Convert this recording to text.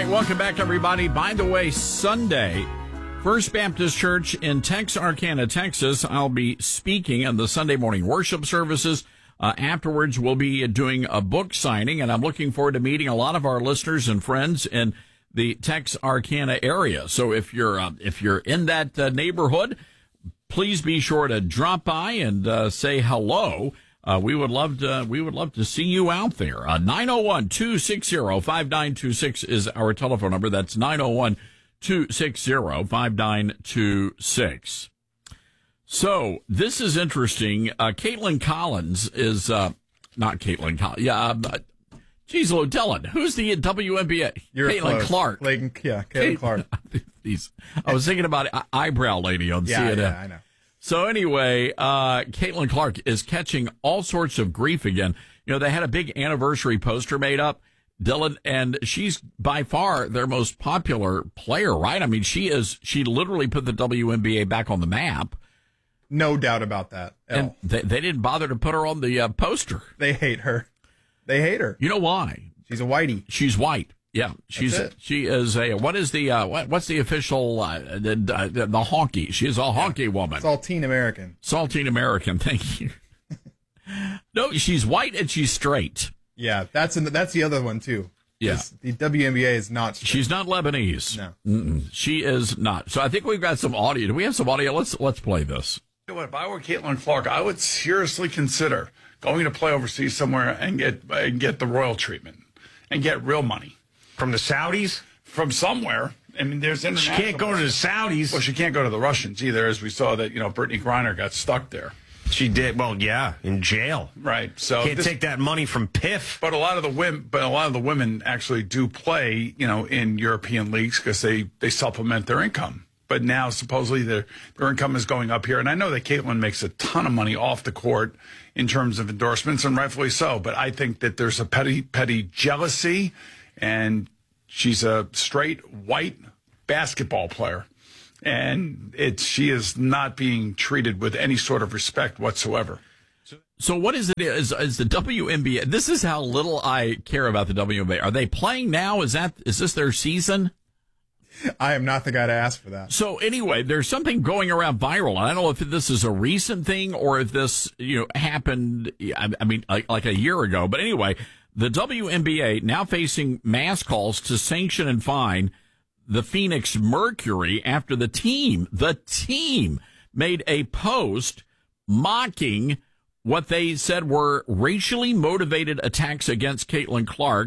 right, welcome back, everybody. By the way, Sunday, First Baptist Church in Texarkana, Texas. I'll be speaking in the Sunday morning worship services. Afterwards, we'll be doing a book signing, and I'm looking forward to meeting a lot of our listeners and friends in the Texarkana area. So if you're in that neighborhood, please be sure to drop by and say hello. We would love to see you out there. 901-260-5926 is our telephone number. That's 901-260-5926. So this is interesting. Caitlin Collins is, not Caitlin Collins. Yeah. Geez, Lodellin. Who's the WNBA? You're Caitlin close. Clark. Caitlin Clark. I was thinking about Eyebrow Lady on CNN. Yeah, I know. So anyway, Caitlin Clark is catching all sorts of grief again. You know, they had a big anniversary poster made up, Dylan, and she's by far their most popular player, right? I mean, she literally put the WNBA back on the map. No doubt about that. And they didn't bother to put her on the poster. They hate her. They hate her. You know why? She's a whitey. She's white. Yeah, she is a, what is the, what's the official, the honky? She's a honky woman. Saltine American. Saltine American, thank you. No, she's white and she's straight. Yeah, that's the other one too. Yeah. The WNBA is not straight. She's not Lebanese. No. She is not. So I think we've got some audio. Do we have some audio? Let's play this. If I were Caitlin Clark, I would seriously consider going to play overseas somewhere and get the royal treatment and get real money. From the Saudis? From somewhere. I mean, there's international. She can't go to the Saudis. Well, she can't go to the Russians either, as we saw that, Brittany Griner got stuck there. She did. Well, yeah, in jail. Right. So can't take that money from PIF. But a lot of the women actually do play, in European leagues because they supplement their income. But now supposedly their income is going up here. And I know that Caitlin makes a ton of money off the court in terms of endorsements, and rightfully so. But I think that there's a petty jealousy, and she's a straight white basketball player. And she is not being treated with any sort of respect whatsoever. So what is the WNBA? This is how little I care about the WNBA. Are they playing now? Is this their season? I am not the guy to ask for that. So anyway, there's something going around viral. I don't know if this is a recent thing or if this, happened, I mean, like a year ago. But anyway, the WNBA now facing mass calls to sanction and fine the Phoenix Mercury after the team made a post mocking what they said were racially motivated attacks against Caitlin Clark.